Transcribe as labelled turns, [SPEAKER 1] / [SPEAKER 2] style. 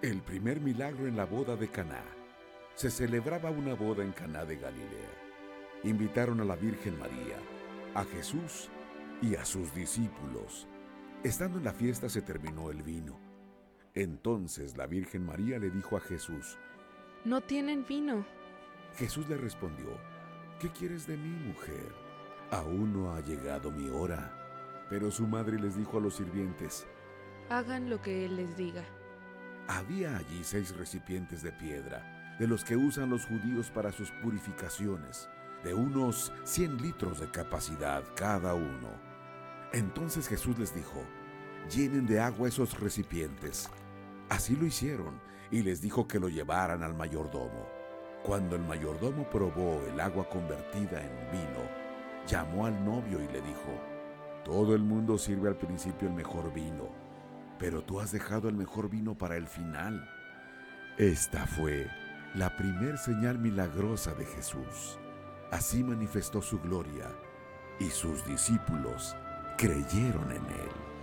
[SPEAKER 1] El primer milagro en la boda de Caná. Se celebraba una boda en Caná de Galilea. Invitaron a la Virgen María, a Jesús y a sus discípulos. Estando en la fiesta se terminó el vino. Entonces la Virgen María le dijo a Jesús:
[SPEAKER 2] No tienen vino.
[SPEAKER 1] Jesús le respondió: ¿Qué quieres de mí, mujer? Aún no ha llegado mi hora. Pero su madre les dijo a los sirvientes:
[SPEAKER 2] Hagan lo que Él les diga.
[SPEAKER 1] Había allí 6 recipientes de piedra, de los que usan los judíos para sus purificaciones, de unos 100 litros de capacidad cada uno. Entonces Jesús les dijo: llenen de agua esos recipientes. Así lo hicieron, y les dijo que lo llevaran al mayordomo. Cuando el mayordomo probó el agua convertida en vino, llamó al novio y le dijo: todo el mundo sirve al principio el mejor vino, pero tú has dejado el mejor vino para el final. Esta fue la primer señal milagrosa de Jesús. Así manifestó su gloria, y sus discípulos creyeron en él.